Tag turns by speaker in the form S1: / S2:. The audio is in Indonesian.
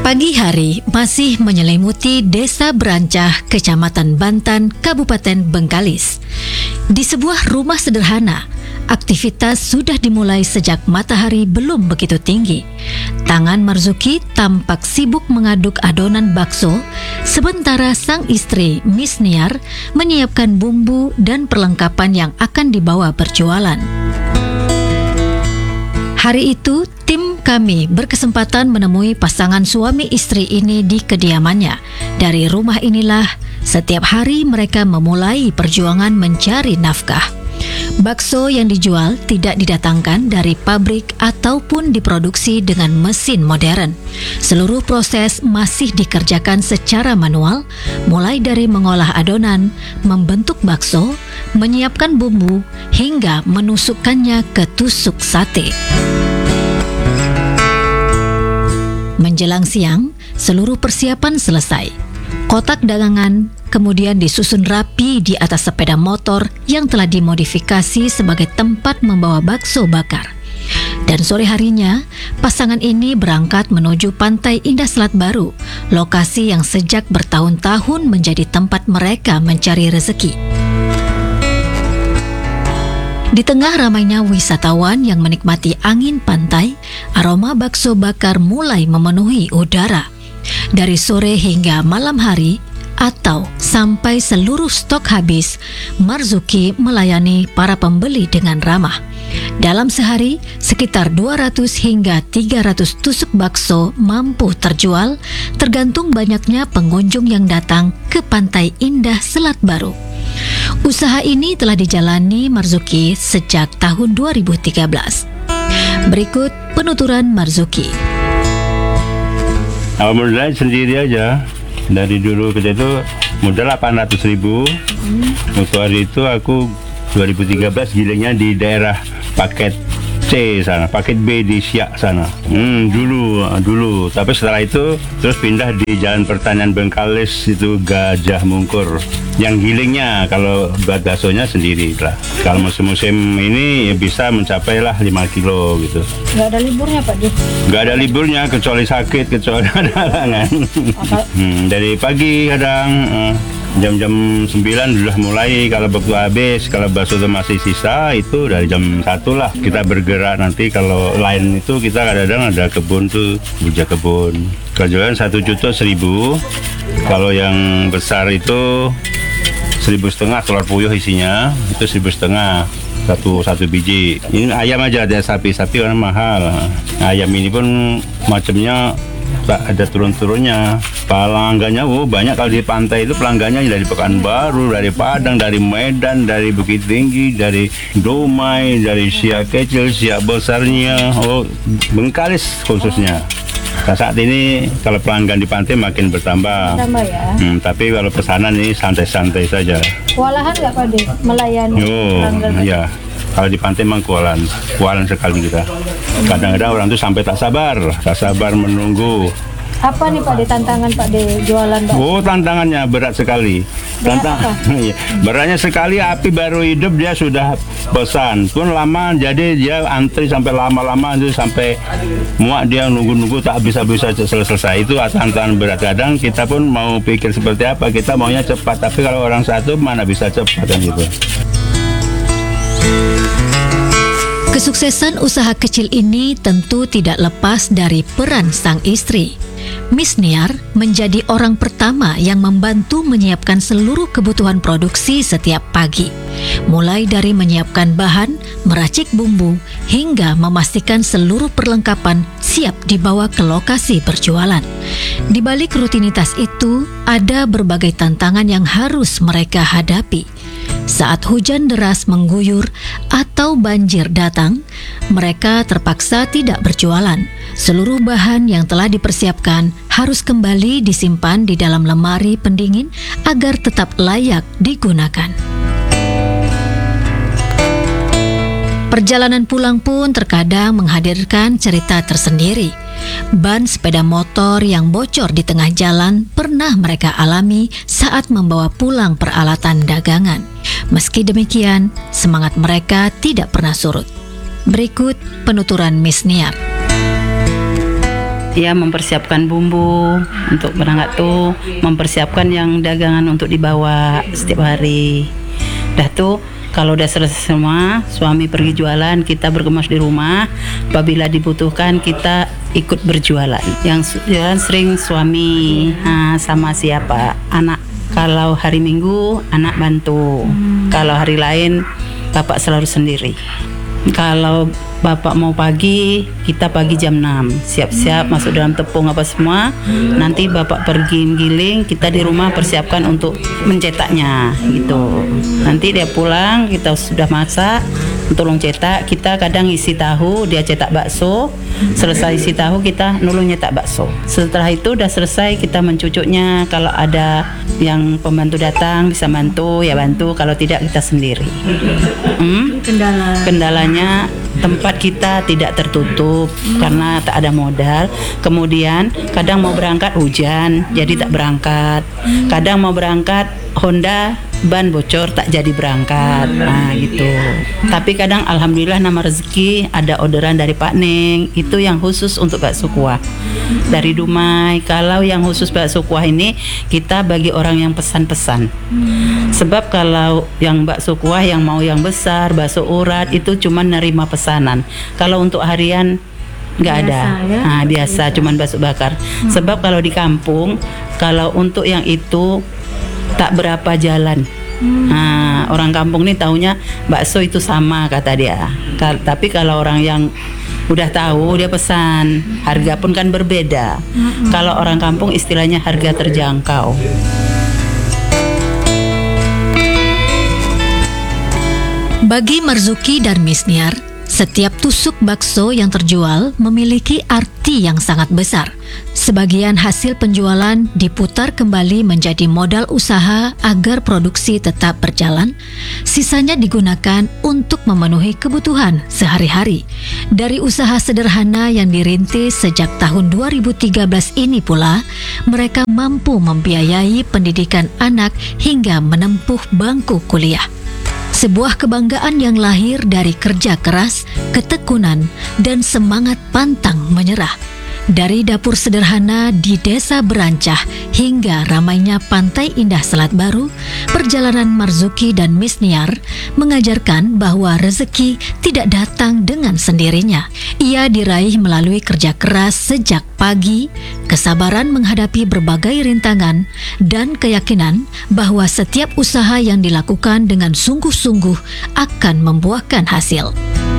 S1: Pagi hari masih menyelimuti Desa Berancah, Kecamatan Bantan, Kabupaten Bengkalis. Di sebuah rumah sederhana, aktivitas sudah dimulai sejak matahari belum begitu tinggi. Tangan Marzuki tampak sibuk mengaduk adonan bakso, sementara sang istri, Miss Niar, menyiapkan bumbu dan perlengkapan yang akan dibawa berjualan. Hari itu, tim kami berkesempatan menemui pasangan suami istri ini di kediamannya. Dari rumah inilah, setiap hari mereka memulai perjuangan mencari nafkah. Bakso yang dijual tidak didatangkan dari pabrik ataupun diproduksi dengan mesin modern. Seluruh proses masih dikerjakan secara manual, mulai dari mengolah adonan, membentuk bakso, menyiapkan bumbu, hingga menusukkannya ke tusuk sate. Menjelang siang, seluruh persiapan selesai. Kotak dagangan kemudian disusun rapi di atas sepeda motor yang telah dimodifikasi sebagai tempat membawa bakso bakar. Dan sore harinya, pasangan ini berangkat menuju Pantai Indah Selat Baru, lokasi yang sejak bertahun-tahun menjadi tempat mereka mencari rezeki. Di tengah ramainya wisatawan yang menikmati angin pantai, aroma bakso bakar mulai memenuhi udara. Dari sore hingga malam hari, atau sampai seluruh stok habis, Marzuki melayani para pembeli dengan ramah. Dalam sehari, sekitar 200 hingga 300 tusuk bakso mampu terjual, tergantung banyaknya pengunjung yang datang ke Pantai Indah Selat Baru. Usaha ini telah dijalani Marzuki sejak tahun 2013. Berikut penuturan Marzuki.
S2: Awal mulai sendiri aja. Dari dulu kita itu modal 800.000. Untuk hari itu aku 2013 gilingnya di daerah paket C sana, paket B di Siak sana. Dulu. Tapi setelah itu terus pindah di Jalan Pertanian Bengkalis itu Gajah Mungkur. Yang gilingnya kalau buat baksonya sendiri lah. Kalau musim-musim ini ya bisa mencapai lah 5 kilo gitu.
S3: Nggak ada liburnya Pak Dik?
S2: Nggak ada liburnya kecuali sakit, kecuali ada halangan. Dari pagi kadang jam-jam 9 sudah mulai, kalau bakso habis, kalau bakso itu masih sisa itu dari jam 1 lah kita bergerak. Nanti kalau lain itu kita kadang-kadang ada kebun tuh, bujak kebun. Kejualan 1.100.000. Kalau yang besar itu 1.500 telur puyuh isinya, itu 1.500 satu biji. Ini ayam aja, ada sapi karena mahal. Ayam ini pun macamnya tak ada turun-turunnya. Pelanggannya banyak. Kalau di pantai itu pelanggannya dari Pekanbaru, dari Padang, dari Medan, dari Bukit Tinggi, dari Dumai, dari Siak kecil, Siak besarnya, Bengkalis khususnya. Nah, saat ini kalau pelanggan di pantai makin bertambah.
S3: Ya.
S2: Tapi kalau pesanan ini santai-santai saja.
S3: Kewalahan nggak Pak Dik melayani pelanggan?
S2: Ya. Kalau di pantai memang kualan sekali kita. Kadang-kadang orang itu sampai tak sabar menunggu.
S3: Apa nih Pak Dik tantangan Pak Dik jualan Pak?
S2: Tantangannya berat sekali. Beratnya sekali, api baru hidup dia sudah pesan. Pun lama, jadi dia antri sampai lama-lama itu sampai muak, dia nunggu-nunggu tak bisa selesai. Itu tantangan berat. Kadang kita pun mau pikir seperti apa, kita maunya cepat. Tapi kalau orang satu mana bisa cepat kan gitu.
S1: Kesuksesan usaha kecil ini tentu tidak lepas dari peran sang istri. Miss Niar menjadi orang pertama yang membantu menyiapkan seluruh kebutuhan produksi setiap pagi. Mulai dari menyiapkan bahan, meracik bumbu, hingga memastikan seluruh perlengkapan siap dibawa ke lokasi berjualan. Di balik rutinitas itu, ada berbagai tantangan yang harus mereka hadapi. Saat hujan deras mengguyur atau banjir datang, mereka terpaksa tidak berjualan. Seluruh bahan yang telah dipersiapkan harus kembali disimpan di dalam lemari pendingin agar tetap layak digunakan. Perjalanan pulang pun terkadang menghadirkan cerita tersendiri. Ban sepeda motor yang bocor di tengah jalan pernah mereka alami saat membawa pulang peralatan dagangan. Meski demikian, semangat mereka tidak pernah surut. Berikut penuturan Miss Niar.
S4: ya mempersiapkan bumbu untuk berangkat tuh, mempersiapkan yang dagangan untuk dibawa setiap hari. Dah tuh kalau udah selesai semua, suami pergi jualan, kita berkemas di rumah. Apabila dibutuhkan kita ikut berjualan. Yang jualan sering suami sama siapa? Anak. Kalau hari Minggu anak bantu. Kalau hari lain bapak selalu sendiri. Kalau bapak mau pagi, kita pagi jam 6 siap-siap masuk dalam tepung apa semua. Nanti bapak pergi giling, kita di rumah persiapkan untuk mencetaknya gitu. Nanti dia pulang, kita sudah masak, tolong cetak. Kita kadang isi tahu, dia cetak bakso. Selesai isi tahu, kita nulung nyetak bakso. Setelah itu udah selesai, kita mencucuknya. Kalau ada yang pembantu datang bisa bantu, ya bantu. Kalau tidak kita sendiri. Kendalanya tempat kita tidak tertutup karena tak ada modal. Kemudian kadang mau berangkat hujan, jadi tak berangkat. Kadang mau berangkat Honda ban bocor, tak jadi berangkat. Nah gitu. Tapi kadang alhamdulillah nama rezeki ada orderan dari Pak Neng, itu yang khusus untuk bakso kuah dari Dumai. Kalau yang khusus bakso kuah ini kita bagi orang yang pesan-pesan. Sebab kalau yang bakso kuah yang mau yang besar, bakso urat itu cuma nerima pesanan. Kalau untuk harian nggak ada, ya? Biasa cuman bakso bakar. Sebab kalau di kampung, kalau untuk yang itu tak berapa jalan. Orang kampung nih taunya bakso itu sama kata dia. Tapi kalau orang yang udah tahu dia pesan, harga pun kan berbeda. Kalau orang kampung istilahnya harga terjangkau.
S1: Bagi Marzuki dan Misniar, setiap tusuk bakso yang terjual memiliki arti yang sangat besar. Sebagian hasil penjualan diputar kembali menjadi modal usaha agar produksi tetap berjalan. Sisanya digunakan untuk memenuhi kebutuhan sehari-hari. Dari usaha sederhana yang dirintis sejak tahun 2013 ini pula, mereka mampu membiayai pendidikan anak hingga menempuh bangku kuliah. Sebuah kebanggaan yang lahir dari kerja keras, ketekunan, dan semangat pantang menyerah. Dari dapur sederhana di desa Berancah hingga ramainya Pantai Indah Selat Baru, perjalanan Marzuki dan Misniar mengajarkan bahwa rezeki tidak datang dengan sendirinya. Ia diraih melalui kerja keras sejak pagi, kesabaran menghadapi berbagai rintangan, dan keyakinan bahwa setiap usaha yang dilakukan dengan sungguh-sungguh akan membuahkan hasil.